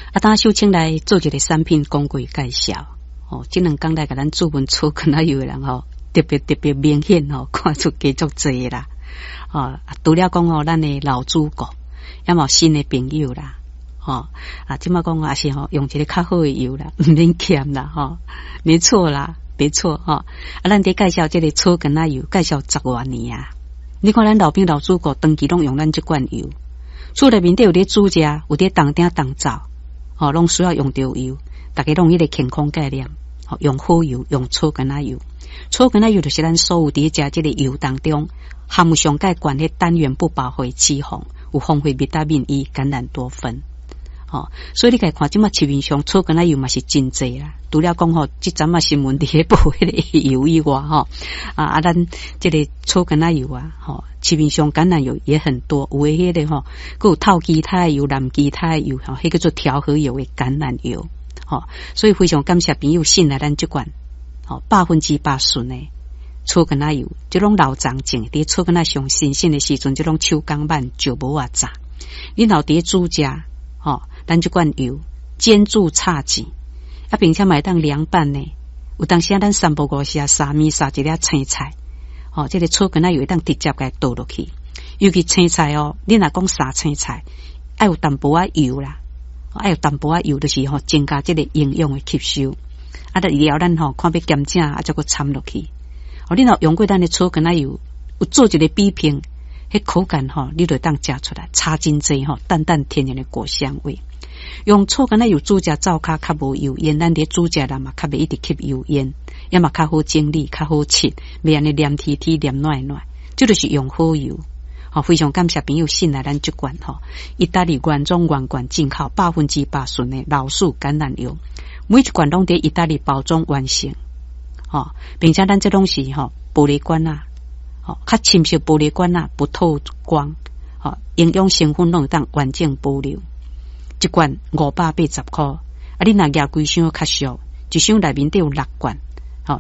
当秀清来做一个产品广告介绍哦，这两天来给咱做文粗可能有人哦特别明显哦，看出继续多啦哦。除了讲哦，咱的老主顾，也有新的朋友啦哦即么讲也是哦，用一个较好的油啦，唔免欠啦哈，没错啦，没错哈。咱得介绍这个粗跟奶油，介绍10多年啊。你看咱老兵老主顾长期拢用咱这款油，厝内面都有咧煮食，有咧当鼎当灶，哦，拢需要用到油，大家拢迄个健康概念，哦，用好油，用粗跟奶油。粗跟奶油就是咱所有伫食这个油当中含有上介悬的单元不饱和脂肪，有丰富维他命 E、橄榄多酚。哦，所以你看即马市面上粗跟奶油嘛是真济啦。除了讲吼，即阵嘛新闻伫咧报迄个油以外，吼咱这个粗跟奶油啊，吼市面上橄榄油也很多，有诶迄个吼，佮有透基肽油、蓝基肽油，吼，迄叫做调和油的橄榄油，吼，所以非常感谢朋友信来咱即款，吼100%顺诶粗跟奶油，即种老长种伫粗跟奶上新鲜诶时阵，即种手工慢就无啊炸，你老伫煮食，吼。咱这款油煎煮炒制，并且买当凉拌呢。有当时咱3不5时沙米撒一粒青菜，哦，这个粗跟奶油当直接给倒落去。尤其青菜哦，你若讲沙青菜，要有淡薄仔油啦，要有淡薄仔油，就是吼增加这个营养的吸收。以后咱吼看要咸正，再个掺落去。哦，你若用过咱的粗跟奶油，有做一个比拼，迄口感吼，你就当食出来，差真济吼，淡淡天然的果香味。用粗跟奶油煮食灶骹较无油烟，咱伫煮食啦嘛，较袂一直吸油烟，也嘛较好整理，较好切，袂安尼黏贴贴、黏软软。这就是用好油。好，非常感谢朋友信来咱这款吼，意大利原装原罐进口100%纯的老树橄榄油，每一罐拢伫意大利包装完成。哦，并且咱这东西吼，玻璃罐啊，哦，较深色玻璃罐啊，不透光，哦，营养成分拢当完整保留。一罐580块，你若拿规箱较俗，一箱内面都有6罐，吼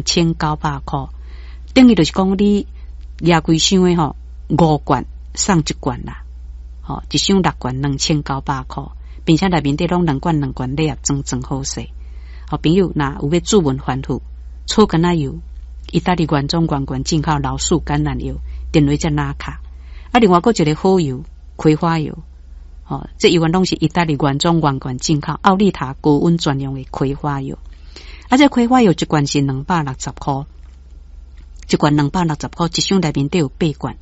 ，2900块，等于就是讲你拿规箱的吼5罐送1罐啦，吼，一箱6罐2900块，并且内面都拢2罐礼盒装好势。好朋友，若有要注文反复，粗橄榄油，意大利原装原罐进口老树橄榄油，电话再拿卡。另外一个好油，葵花油。哦，这油拢是意大利原装原罐进口，奥利塔高温专用的葵花油。这葵花油一罐是260块，一罐260块，一箱内面都有8罐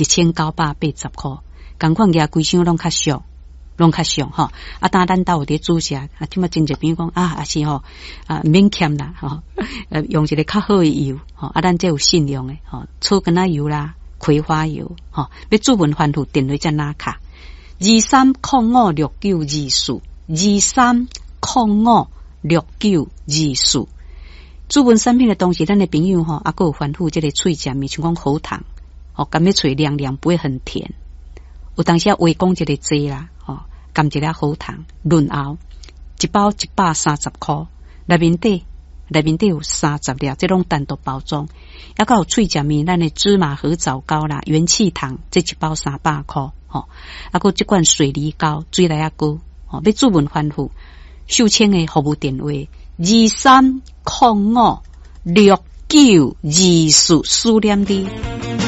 ，1980块。同款价规箱拢较俗，吼。当咱兜有伫煮食，即么真侪朋友讲也是吼免欠啦，吼，用一个较好的油，吼，咱这有信用的，吼，粗橄榄油啦，葵花油，吼，要注文反复电话再拿卡。23056924，23056924。主文产品的东西，咱的朋友吼，还有反复这个喙食面，像讲喉糖，哦，甘要喙凉凉，不会很甜。有当时话讲一个济啦，哦，甘一粒喉糖润喉，一包130块，内面底有30粒，这种单独包装。还有喙食面，咱的芝麻和枣糕啦，元气糖，这一包300块。哦，还有这罐水梨膏、水梨膏，哦，要注文反复，秀清的服务电话23056924，4连2。